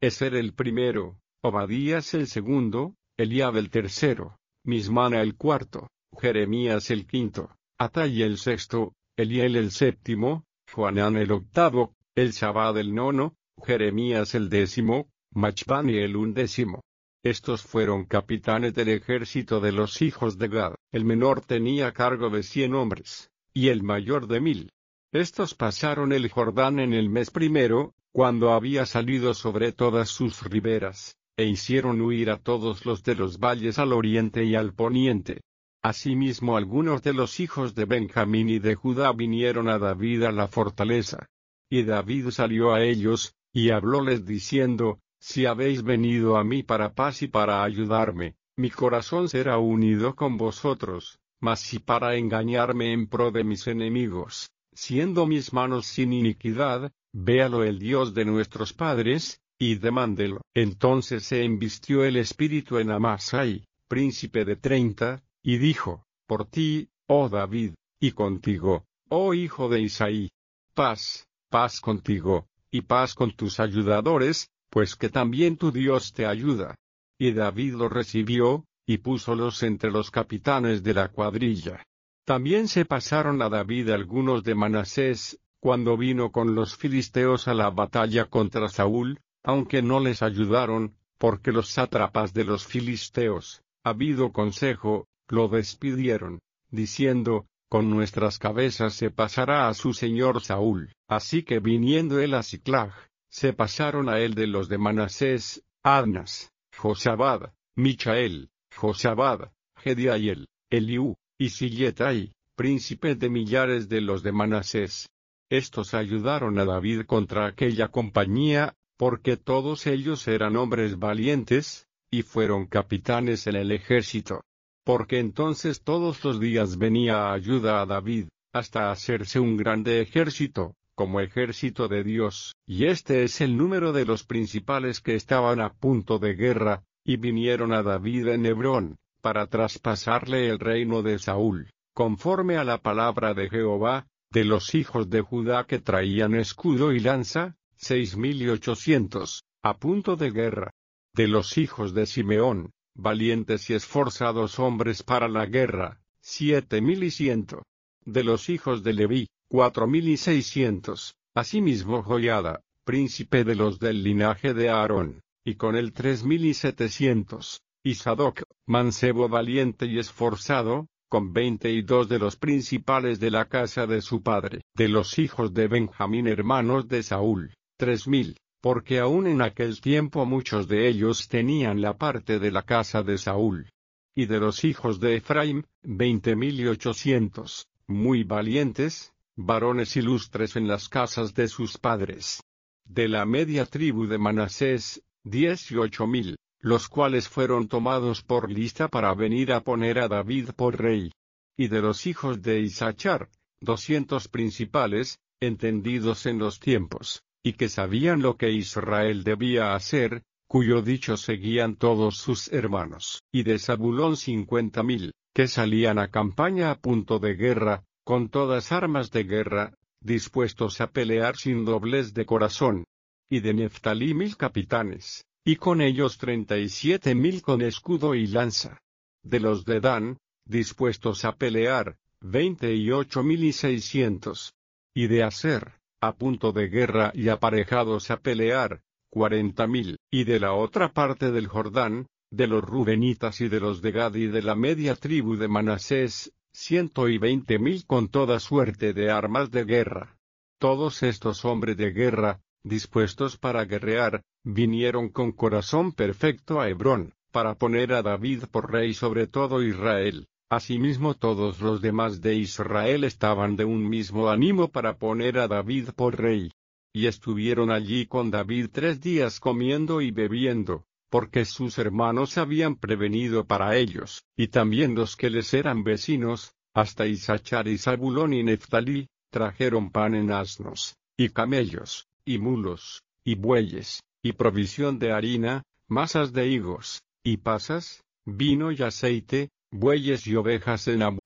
Ezer el primero, Obadías el segundo, Eliab el tercero, Mismana el cuarto, Jeremías el quinto, Atai el sexto, Eliel el séptimo, Joanán el octavo, Elzabad el nono, Jeremías el décimo, Machbani el undécimo. Estos fueron capitanes del ejército de los hijos de Gad. El menor tenía cargo de 100 hombres, y el mayor de 1000. Estos pasaron el Jordán en el mes primero, cuando había salido sobre todas sus riberas, e hicieron huir a todos los de los valles al oriente y al poniente. Asimismo algunos de los hijos de Benjamín y de Judá vinieron a David a la fortaleza. Y David salió a ellos, y hablóles diciendo: Si habéis venido a mí para paz y para ayudarme, mi corazón será unido con vosotros, mas si para engañarme en pro de mis enemigos, siendo mis manos sin iniquidad, véalo el Dios de nuestros padres, y demándelo. Entonces se embistió el espíritu en Amasai, príncipe de 30, y dijo: Por ti, oh David, y contigo, oh hijo de Isaí, paz, paz contigo, y paz con tus ayudadores, pues que también tu Dios te ayuda. Y David los recibió, y púsolos entre los capitanes de la cuadrilla. También se pasaron a David algunos de Manasés, cuando vino con los filisteos a la batalla contra Saúl, aunque no les ayudaron, porque los sátrapas de los filisteos, habido consejo, lo despidieron, diciendo: Con nuestras cabezas se pasará a su señor Saúl. Así que viniendo él a Siclag, se pasaron a él de los de Manasés, Adnas, Josabad, Michael, Josabad, Gediael, Eliú, y Silletai, príncipe de millares de los de Manasés. Estos ayudaron a David contra aquella compañía, porque todos ellos eran hombres valientes, y fueron capitanes en el ejército. Porque entonces todos los días venía ayuda a David, hasta hacerse un grande ejército, como ejército de Dios. Y este es el número de los principales que estaban a punto de guerra, y vinieron a David en Hebrón, para traspasarle el reino de Saúl, conforme a la palabra de Jehová, de los hijos de Judá que traían escudo y lanza, 6800, a punto de guerra. De los hijos de Simeón, valientes y esforzados hombres para la guerra, 7100. De los hijos de Leví, 4600, asimismo Joiada, príncipe de los del linaje de Aarón, y con él 3700, y Sadoc, mancebo valiente y esforzado, con 22 de los principales de la casa de su padre. De los hijos de Benjamín hermanos de Saúl, 3000, porque aún en aquel tiempo muchos de ellos tenían la parte de la casa de Saúl. Y de los hijos de Efraín, 20800, muy valientes, varones ilustres en las casas de sus padres. De la media tribu de Manasés, 18000, los cuales fueron tomados por lista para venir a poner a David por rey. Y de los hijos de Isachar, 200 principales, entendidos en los tiempos, y que sabían lo que Israel debía hacer, cuyo dicho seguían todos sus hermanos. Y de Zabulón 50.000, que salían a campaña a punto de guerra, con todas armas de guerra, dispuestos a pelear sin doblez de corazón. Y de Neftalí 1000 capitanes, y con ellos 37.000 con escudo y lanza. De los de Dan, dispuestos a pelear, 28.600. Y de Aser, a punto de guerra y aparejados a pelear, 40.000. Y de la otra parte del Jordán, de los Rubenitas y de los de Gad y de la media tribu de Manasés, 120.000 con toda suerte de armas de guerra. Todos estos hombres de guerra, dispuestos para guerrear, vinieron con corazón perfecto a Hebrón, para poner a David por rey sobre todo Israel. Asimismo todos los demás de Israel estaban de un mismo ánimo para poner a David por rey. Y estuvieron allí con David 3 días comiendo y bebiendo, porque sus hermanos habían prevenido para ellos, y también los que les eran vecinos, hasta Isachar y Zabulón y Neftalí, trajeron pan en asnos, y camellos, y mulos, y bueyes, y provisión de harina, masas de higos, y pasas, vino y aceite, bueyes y ovejas en abundancia.